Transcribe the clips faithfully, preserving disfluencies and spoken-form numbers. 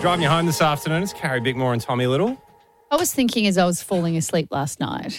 Driving you home this afternoon is Carrie Bickmore and Tommy Little. I was thinking as I was falling asleep last night,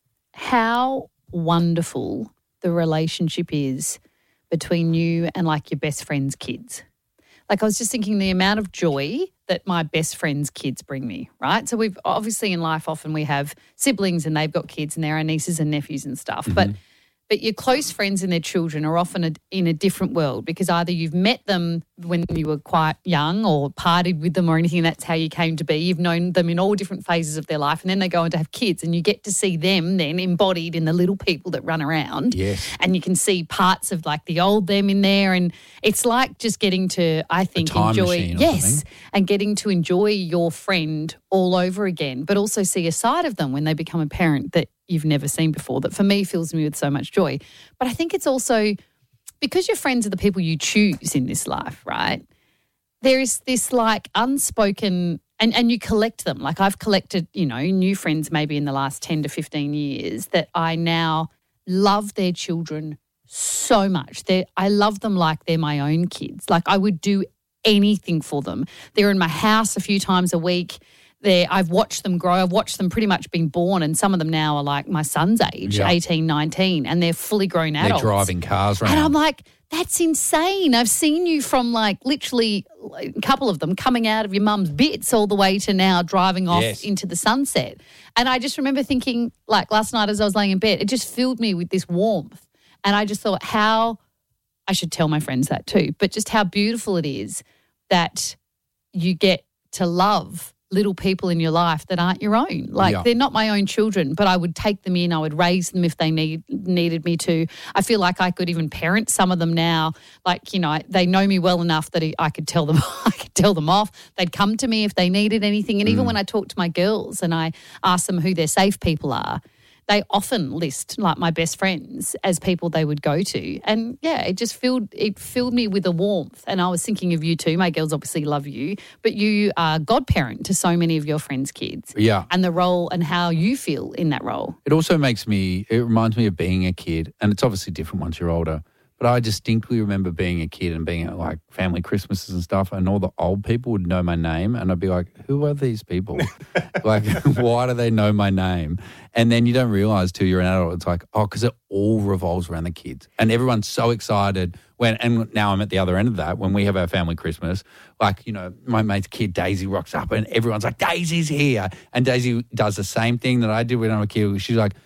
how wonderful the relationship is between you and like your best friend's kids. Like I was just thinking the amount of joy that my best friend's kids bring me, right? So we've obviously in life often we have siblings and they've got kids and they're our nieces and nephews and stuff. Mm-hmm. But but your close friends and their children are often a, in a different world because either you've met them when you were quite young or partied with them or anything, and that's how you came to be. You've known them in all different phases of their life, and then they go on to have kids and you get to see them then embodied in the little people that run around. Yes. And you can see parts of like the old them in there, and it's like just getting to, I think, enjoy yes, something. and getting to enjoy your friend all over again, but also see a side of them when they become a parent that you've never seen before, that for me fills me with so much joy. But I think it's also because your friends are the people you choose in this life, right? There is this like unspoken, and, and you collect them. Like I've collected, you know, new friends maybe in the last ten to fifteen years that I now love their children so much. They're, I love them like they're my own kids. Like I would do anything for them. They're in my house a few times a week. There, I've watched them grow. I've watched them pretty much being born, and some of them now are like my son's age, yeah. eighteen, nineteen, and they're fully grown adults. They're driving cars around. And I'm like, that's insane. I've seen you from like literally a couple of them coming out of your mum's bits all the way to now driving off yes. into the sunset. And I just remember thinking, like last night as I was laying in bed, it just filled me with this warmth. And I just thought how, I should tell my friends that too, but just how beautiful it is that you get to love little people in your life that aren't your own. Like yeah. they're not my own children, but I would take them in. I would raise them if they need needed me to. I feel like I could even parent some of them now. Like, you know, they know me well enough that I could tell them, I could tell them off. They'd come to me if they needed anything. And even Mm. when I talk to my girls and I ask them who their safe people are, they often list like my best friends as people they would go to. And yeah, it just filled it filled me with a warmth. And I was thinking of you too. My girls obviously love you, but you are godparent to so many of your friends' kids. Yeah. And the role and how you feel in that role. It also makes me, it reminds me of being a kid, and it's obviously different once you're older, but I distinctly remember being a kid and being at like family Christmases and stuff, and all the old people would know my name, and I'd be like, who are these people? Like, why do they know my name? And then you don't realise till you're an adult, it's like, oh, because it all revolves around the kids. And everyone's so excited when, and now I'm at the other end of that, when we have our family Christmas, like, you know, my mate's kid Daisy rocks up and everyone's like, Daisy's here. And Daisy does the same thing that I did when I was a kid. She's like,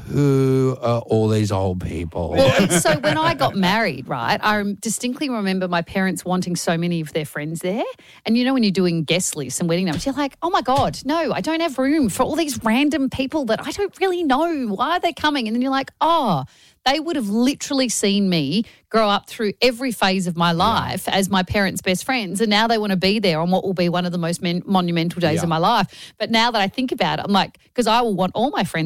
who are all these old people? Well, it's so when I got married, right, I distinctly remember my parents wanting so many of their friends there. And you know when you're doing guest lists and wedding numbers, you're like, oh, my God, no, I don't have room for all these random people that I don't really know. Why are they coming? And then you're like, oh, they would have literally seen me grow up through every phase of my life yeah. as my parents' best friends, and now they want to be there on what will be one of the most men- monumental days yeah. of my life. But now that I think about it, I'm like, because I will want all my friends